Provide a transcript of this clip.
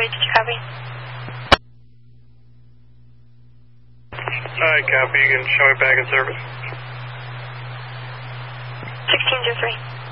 did you copy? Alright, copy. You can show me back in service. 1603.